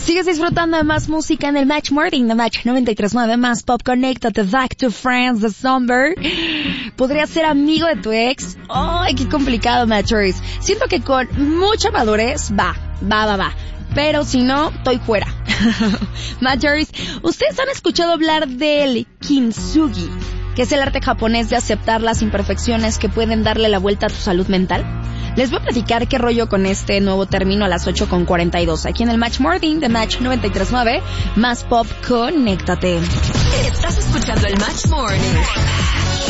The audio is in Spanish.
Sigues disfrutando de más música en el Match Morning de Match 93.9, más pop. Conéctate, Back to Friends, The Somber. ¿Podrías ser amigo de tu ex? ¡Ay, qué complicado, Matchers! Siento que con mucha madurez va. Pero si no, estoy fuera. Matchers, ¿ustedes han escuchado hablar del kintsugi, que es el arte japonés de aceptar las imperfecciones que pueden darle la vuelta a tu salud mental? Les voy a platicar qué rollo con este nuevo término a las 8:42, aquí en el Match Morning de Match 93.9, más pop. Conéctate. Estás escuchando el Match Morning.